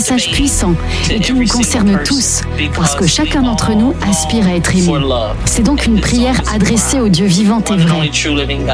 message puissant et qui nous concerne tous, parce que chacun d'entre nous aspire à être aimé. C'est donc une prière adressée au Dieu vivant et vrai.